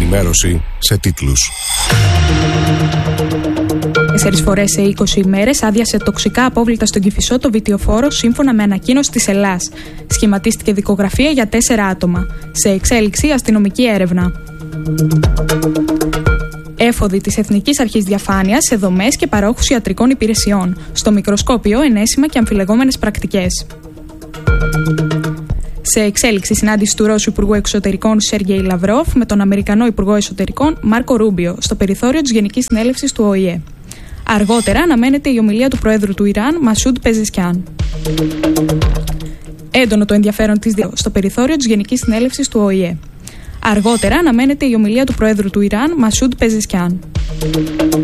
ενημέρωση σε τίτλους. 4 φορές σε 20 ημέρες άδειασε τοξικά απόβλητα στον Κηφισό το βιτιοφόρο σύμφωνα με ανακοίνωση της Ελλάς. Σχηματίστηκε δικογραφία για 4 άτομα. Σε εξέλιξη αστυνομική έρευνα. Έφοδοι της Εθνικής Αρχής Διαφάνειας σε δομές και παρόχους ιατρικών υπηρεσιών. Στο μικροσκόπιο ενέσιμα και αμφιλεγόμενες πρακτικές. Σε εξέλιξη συνάντηση του Ρώσου Υπουργού Εξωτερικών Σέργεϊ Λαυρόφ με τον Αμερικανό Υπουργό Εσωτερικών Μάρκο Ρούμπιο στο περιθώριο της Γενικής Συνέλευσης του ΟΗΕ. Αργότερα αναμένεται η ομιλία του Προέδρου του Ιράν Μασούντ Πεζεσκιάν. Έντονο το ενδιαφέρον της στο περιθώριο της Γενικής Συνέλευσης του ΟΗΕ. Αργότερα αναμένεται η ομιλία του Προέδρου του Ιράν Μασούντ Πεζεσκιάν.